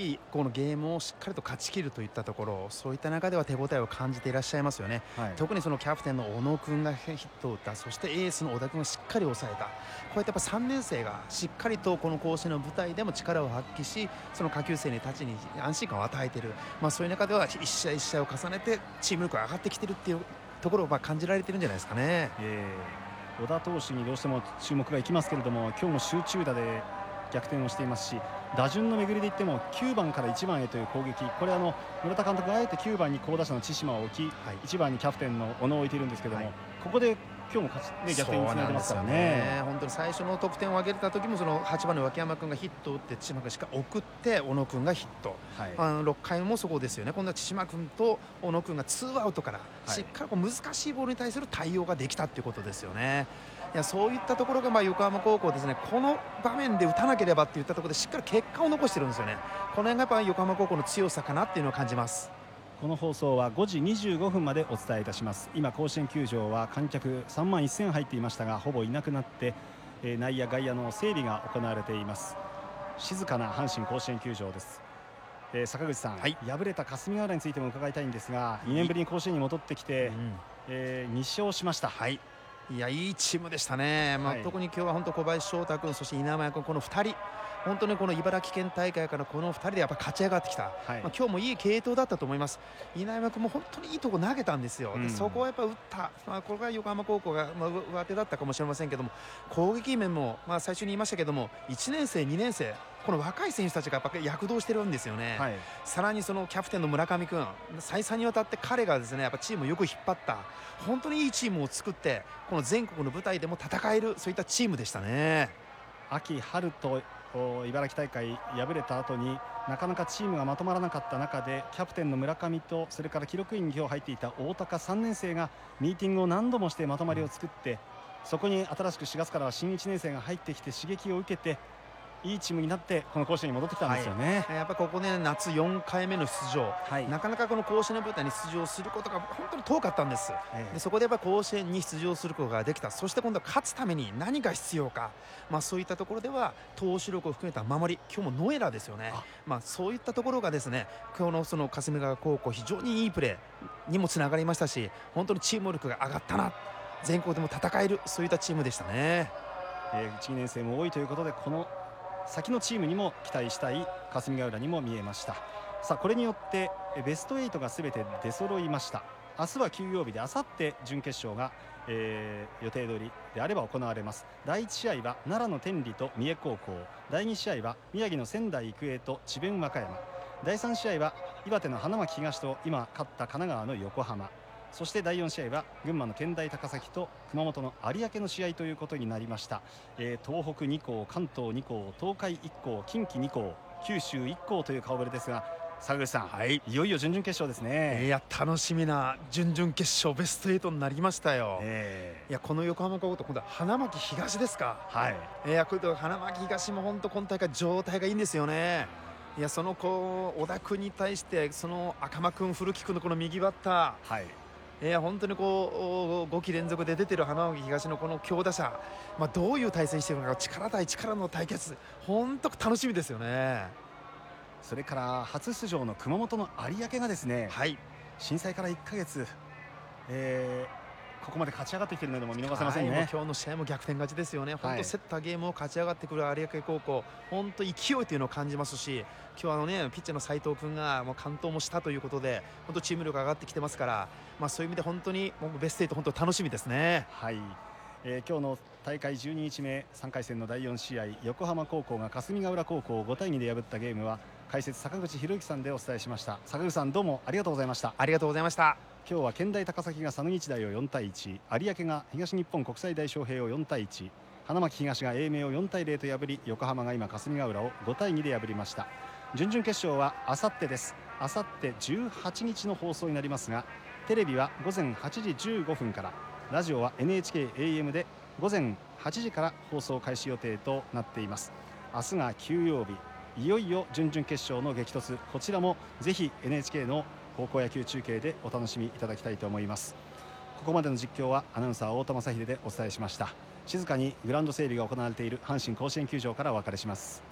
いこのゲームをしっかりと勝ち切るといったところ、そういった中では手応えを感じていらっしゃいますよね。 はい、 特にそのキャプテンの小野君がヒットを打った、そしてエースの小田君がしっかり抑えた、こうやってやっぱ3年生がしっかりとこの甲子園の舞台でも力を発揮し、その下級生たちに安心感を与えている、そういう中では一試合一試合を重ねてチーム力が上がってきているっていうところを感じられているんじゃないですかね。 小田投手にどうしても注目がいきますけれども、今日も集中打で逆転をしていますし、打順の巡りで言っても9番から1番へという攻撃、これ村田監督があえて9番に好打者の千島を置き、1番にキャプテンの小野を置いているんですけども、ここで今日も逆転につないでますからね。 本当に最初の得点を挙げた時もその8番の脇山君がヒットを打って千島君しっかり送って小野君がヒット、6回もそこですよね。今度は千島君と小野君がツーアウトからしっかり難しいボールに対する対応ができたということですよね。いや、そういったところが横浜高校ですね、この場面で打たなければといったところでしっかり結果を残してるんですよね。この辺がやっぱり横浜高校の強さかなっていうのを感じます。 この放送は5時25分までお伝えいたします。今甲子園球場は観客3万1000入っていましたがほぼいなくなって、内野外野の整備が行われています。静かな阪神甲子園球場です。坂口さん、敗れた霞ヶ浦についても伺いたいんですが、2年ぶりに甲子園に戻ってきて、2勝しました。 いや、いいチームでしたね。特に今日は本当小林翔太君、そして稲山君、この2人本当にこの茨城県大会からこの2人でやっぱ勝ち上がってきた、今日もいい継投だったと思います。稲山君も本当にいいところ投げたんですよ。でそこをやっぱ打った、これが横浜高校が上手だったかもしれませんけども、攻撃面も最初に言いましたけども1年生2年生この若い選手たちがやっぱ躍動してるんですよね。さらにそのキャプテンの村上君、再三にわたって彼がですねやっぱチームをよく引っ張った、本当にいいチームを作ってこの全国の舞台でも戦える、そういったチームでしたね。 秋春と茨城大会敗れた後になかなかチームがまとまらなかった中で、キャプテンの村上とそれから記録員に今日入っていた大高3年生がミーティングを何度もしてまとまりを作って、そこに新しく4月からは新1年生が入ってきて刺激を受けていいチームになってこの甲子園に戻ってきたんですよね。 やっぱりここね、夏4回目の出場、なかなかこの甲子園の舞台に出場することが本当に遠かったんです。でそこでやっぱ甲子園に出場することができた。そして今度は勝つために何が必要か、そういったところでは投手力を含めた守り、今日もノエラですよね。そういったところがですね、今日のその霞ヶ浦高校非常にいいプレーにもつながりましたし、本当にチーム力が上がったな、全国でも戦える、そういったチームでしたね。 1、2年生も多いということで、この先のチームにも期待したい霞ヶ浦にも見えました。さあ、これによってベスト8がすべて出揃いました。明日は休養日で、あさって準決勝が、予定通りであれば行われます。第1試合は奈良の天理と三重高校、第2試合は宮城の仙台育英と智弁和歌山、第3試合は岩手の花巻東と今勝った神奈川の横浜、そして第4試合は群馬の健大高崎と熊本の有明の試合ということになりました。東北2校、関東2校、東海1校、近畿2校、九州1校という顔ぶれですが、坂口さん、いよいよ準々決勝ですね。 いや、楽しみな準々決勝ベスト8になりましたよ。いや、この横浜高校と今度は花巻東ですか。いや、これ花巻東も本当今大会状態がいいんですよね。いや、その小田君に対してその赤間君、古木君のこの右バッター、本当に5期連続で出てる花巻東のこの強打者、どういう対戦しているのか、力対力の対決、本当楽しみですよね。 それから初出場の熊本の有明がですね、震災から1ヶ月、ここまで勝ち上がってきているのでも見逃せませんね。 今日の試合も逆転勝ちですよね。本当競ったゲームを勝ち上がってくる有明高校、本当勢いというのを感じますし、今日はピッチャーの斉藤君が完投もしたということで、本当チーム力が上がってきてますから、そういう意味で本当にベスト8本当楽しみですね。 今日の大会12日目3回戦の第4試合、横浜高校が霞ヶ浦高校を5対2で破ったゲームは解説坂口博之さんでお伝えしました。坂口さん、どうもありがとうございました。 ありがとうございました。 今日は健大高崎が佐野日大を4対1、有明が東日本国際大翔平を4対1、花巻東が英明を4対0と破り、横浜が今霞ヶ浦を5対2で破りました。準々決勝はあさってです。あさって18日の放送になりますが、テレビは午前8時15分から、ラジオは NHKAM で午前8時から放送開始予定となっています。明日が休養日、いよいよ準々決勝の激突、こちらもぜひ NHK の高校野球中継でお楽しみいただきたいと思います。ここまでの実況はアナウンサー太田雅秀でお伝えしました。静かにグラウンド整備が行われている阪神甲子園球場からお別れします。